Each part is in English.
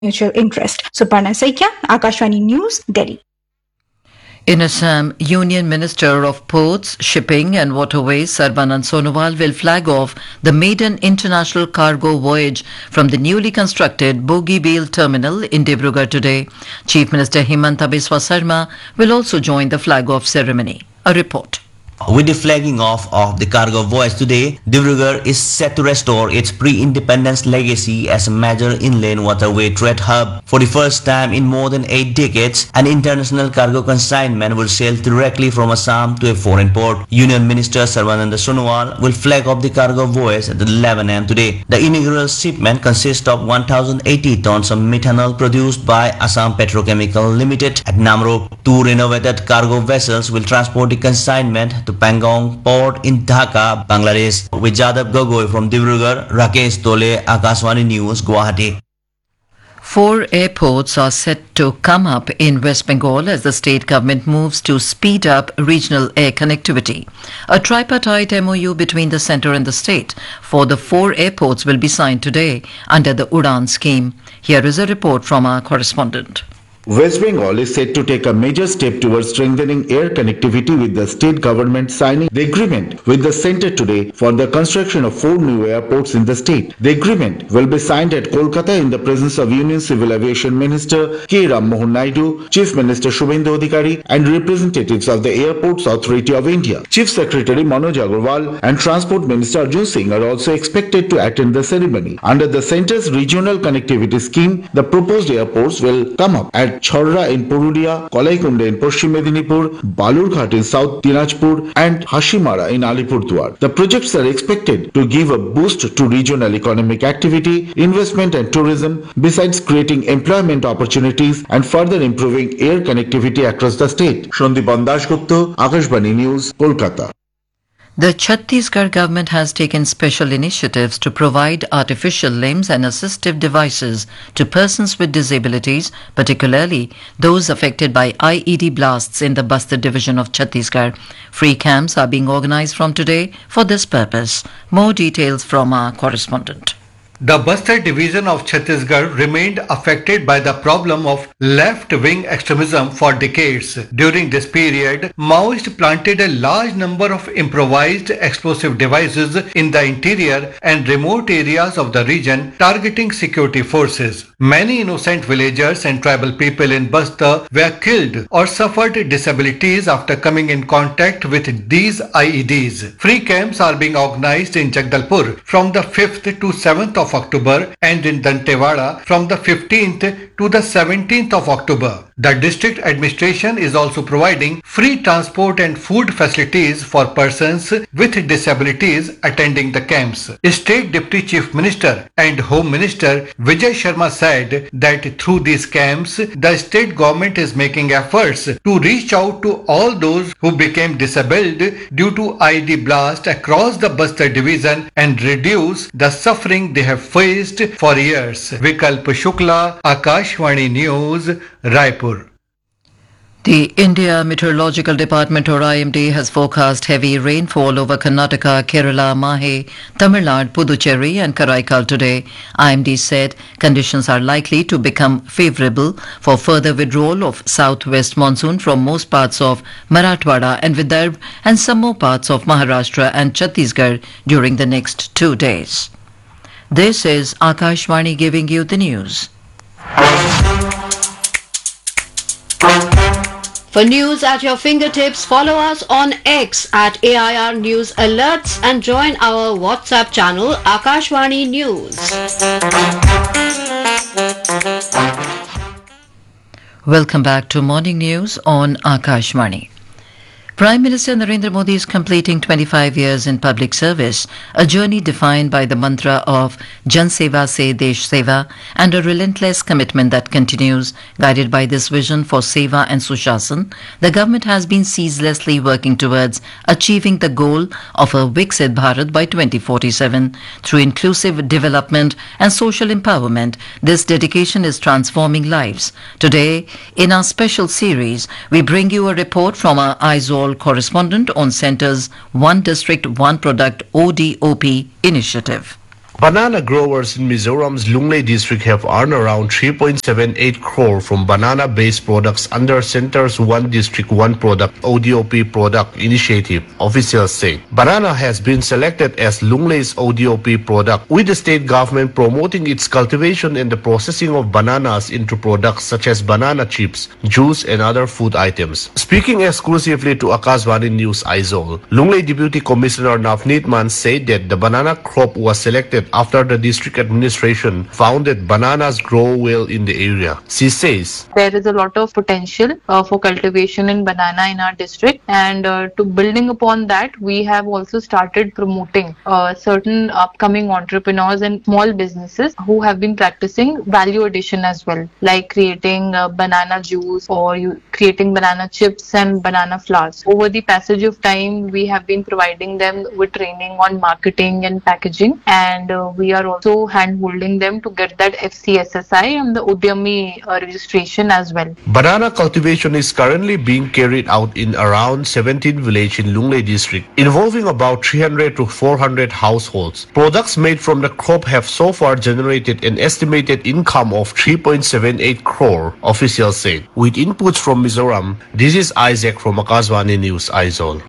mutual interest. Suparna Saikia, Akashvani News, Delhi. In Assam, Union Minister of Ports, Shipping and Waterways Sarbanand Sonowal will flag off the maiden international cargo voyage from the newly constructed Bogibeel terminal in Dibrugarh today. Chief Minister Himanta Biswa Sarma will also join the flag-off ceremony. A report. With the flagging off of the cargo voyage today, Dibrugarh is set to restore its pre-independence legacy as a major inland waterway trade hub. For the first time in more than 8 decades, an international cargo consignment will sail directly from Assam to a foreign port. Union Minister Sarbanand Sonowal will flag off the cargo voyage at 11 am today. The inaugural shipment consists of 1,080 tons of methanol produced by Assam Petrochemical Limited at Namrup. 2 renovated cargo vessels will transport the consignment to Pangong Port in Dhaka, Bangladesh. With Jadav Gogoi from Dibrugarh, Rakesh Tole, Akashvani News, Guwahati. 4 airports are set to come up in West Bengal as the state government moves to speed up regional air connectivity. A tripartite MOU between the centre and the state for the 4 airports will be signed today under the Udan scheme. Here is a report from our correspondent. West Bengal is set to take a major step towards strengthening air connectivity with the state government signing the agreement with the centre today for the construction of 4 new airports in the state. The agreement will be signed at Kolkata in the presence of Union Civil Aviation Minister K. Ram Mohan Naidu, Chief Minister Shubhendu Adhikari and representatives of the Airports Authority of India. Chief Secretary Manoj Agarwal and Transport Minister Arjun Singh are also expected to attend the ceremony. Under the centre's regional connectivity scheme, the proposed airports will come up at Chhorra in Purulia, Kolaikunda in Paschim Medinipur, Balurghat in South Dinajpur and Hashimara in Alipurduar. The projects are expected to give a boost to regional economic activity, investment and tourism, besides creating employment opportunities and further improving air connectivity across the state. Shandipan Dasgupta, Akashvani News, Kolkata. The Chhattisgarh government has taken special initiatives to provide artificial limbs and assistive devices to persons with disabilities, particularly those affected by IED blasts in the Bastar division of Chhattisgarh. Free camps are being organized from today for this purpose. More details from our correspondent. The Bastar division of Chhattisgarh remained affected by the problem of left-wing extremism for decades. During this period, Maoists planted a large number of improvised explosive devices in the interior and remote areas of the region, targeting security forces. Many innocent villagers and tribal people in Bastar were killed or suffered disabilities after coming in contact with these IEDs. Free camps are being organized in Jagdalpur from the 5th to 7th of October and in Dantewada from the 15th to the 17th of October. The district administration is also providing free transport and food facilities for persons with disabilities attending the camps. State Deputy Chief Minister and Home Minister Vijay Sharma said that through these camps, the state government is making efforts to reach out to all those who became disabled due to IED blast across the Bastar division and reduce the suffering they have faced for years. Vikalp Shukla, Akashvani News, Raipur. The India Meteorological Department or IMD has forecast heavy rainfall over Karnataka, Kerala, Mahe, Tamil Nadu, Puducherry and Karaikal today. IMD said conditions are likely to become favourable for further withdrawal of southwest monsoon from most parts of Marathwada and Vidarbha and some more parts of Maharashtra and Chhattisgarh during the next 2 days. This is Akashvani giving you the news. For news at your fingertips, follow us on X at AIR News Alerts and join our WhatsApp channel Akashvani News. Welcome back to Morning News on Akashvani. Prime Minister Narendra Modi is completing 25 years in public service, a journey defined by the mantra of Jan Seva Se Desh Seva and a relentless commitment that continues. Guided by this vision for Seva and Sushasan, the government has been ceaselessly working towards achieving the goal of a Viksit Bharat by 2047. Through inclusive development and social empowerment, this dedication is transforming lives. Today, in our special series, we bring you a report from our Aizawl correspondent on Centre's One District, One Product ODOP initiative. Banana growers in Mizoram's Lunglei district have earned around 3.78 crore from banana-based products under Centre's One District One Product ODOP product initiative, officials say. Banana has been selected as Lunglei's ODOP product, with the state government promoting its cultivation and the processing of bananas into products such as banana chips, juice and other food items. Speaking exclusively to Akashvani News Aizawl, Lunglei Deputy Commissioner Navneet Man said that the banana crop was selected after the district administration found that bananas grow well in the area. She says, there is a lot of potential for cultivation in banana in our district, and to building upon that, we have also started promoting certain upcoming entrepreneurs and small businesses who have been practicing value addition as well, like creating banana juice or creating banana chips and banana flours. Over the passage of time, we have been providing them with training on marketing and packaging, and we are also hand-holding them to get that FCSSI and the Udyami registration as well. Banana cultivation is currently being carried out in around 17 villages in Lunglei district, involving about 300 to 400 households. Products made from the crop have so far generated an estimated income of 3.78 crore, officials said. With inputs from Mizoram, this is Isaac from Akashvani News Aizawl.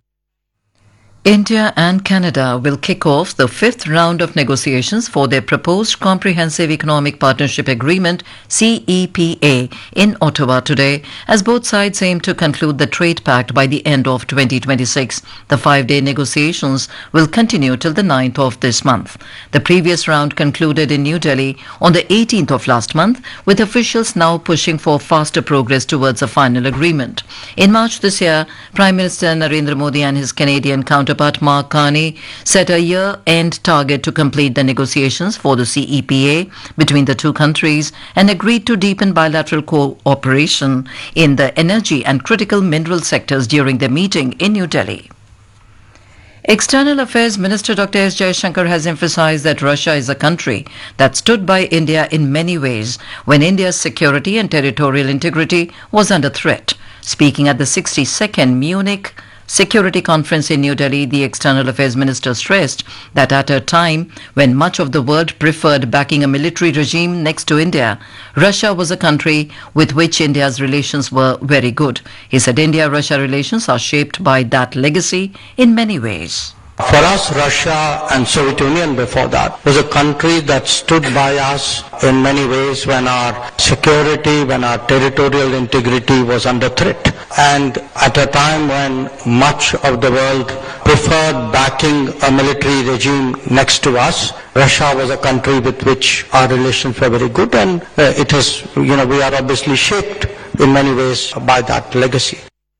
India and Canada will kick off the fifth round of negotiations for their proposed Comprehensive Economic Partnership Agreement CEPA in Ottawa today, as both sides aim to conclude the trade pact by the end of 2026. The 5-day negotiations will continue till the 9th of this month. The previous round concluded in New Delhi on the 18th of last month, with officials now pushing for faster progress towards a final agreement. In March this year, Prime Minister Narendra Modi and his Canadian counterpart Mark Carney set a year-end target to complete the negotiations for the CEPA between the two countries and agreed to deepen bilateral cooperation in the energy and critical mineral sectors during their meeting in New Delhi. External Affairs Minister Dr. S. Jaishankar has emphasized that Russia is a country that stood by India in many ways when India's security and territorial integrity was under threat. Speaking at the 62nd Munich Security Conference in New Delhi, the External Affairs Minister stressed that at a time when much of the world preferred backing a military regime next to India, Russia was a country with which India's relations were very good. He said India-Russia relations are shaped by that legacy in many ways. For us, Russia and Soviet Union before that was a country that stood by us in many ways when our security, when our territorial integrity was under threat. And at a time when much of the world preferred backing a military regime next to us, Russia was a country with which our relations were very good, and we are obviously shaped in many ways by that legacy.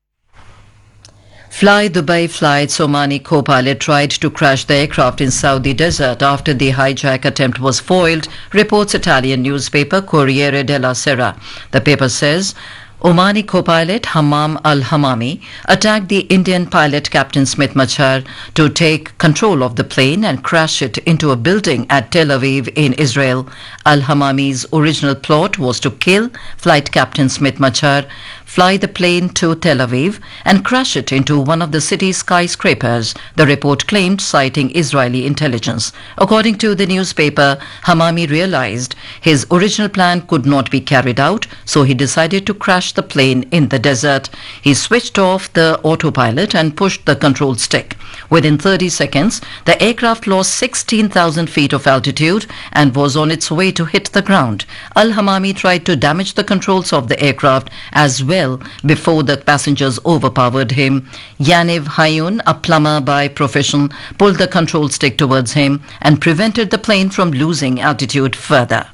Fly Dubai flight Somani co-pilot tried to crash the aircraft in Saudi desert after the hijack attempt was foiled, reports Italian newspaper Corriere della Sera. The paper says Omani co-pilot Hammam al-Hamami attacked the Indian pilot Captain Smith Machar to take control of the plane and crash it into a building at Tel Aviv in Israel. Al-Hamami's original plot was to kill flight captain Smith Machar, fly the plane to Tel Aviv and crash it into one of the city's skyscrapers, the report claimed, citing Israeli intelligence. According to the newspaper, Hamami realized his original plan could not be carried out, so he decided to crash the plane in the desert. He switched off the autopilot and pushed the control stick. Within 30 seconds, the aircraft lost 16,000 feet of altitude and was on its way to hit the ground. Al-Hamami tried to damage the controls of the aircraft as well before the passengers overpowered him. Yaniv Hayun, a plumber by profession, pulled the control stick towards him and prevented the plane from losing altitude further.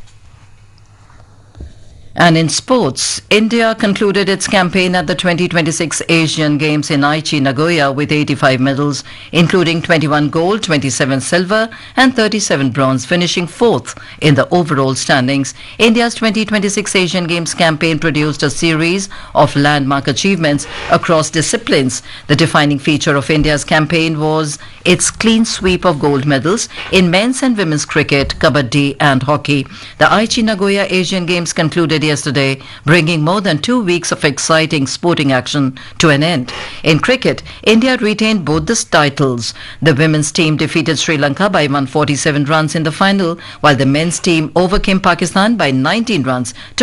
And in sports, India concluded its campaign at the 2026 Asian Games in Aichi, Nagoya with 85 medals, including 21 gold, 27 silver and 37 bronze, finishing fourth in the overall standings. India's 2026 Asian Games campaign produced a series of landmark achievements across disciplines. The defining feature of India's campaign was its clean sweep of gold medals in men's and women's cricket, kabaddi and hockey. The Aichi Nagoya Asian Games concluded yesterday, bringing more than 2 weeks of exciting sporting action to an end. In cricket, India retained both the titles. The women's team defeated Sri Lanka by 147 runs in the final, while the men's team overcame Pakistan by 19 runs to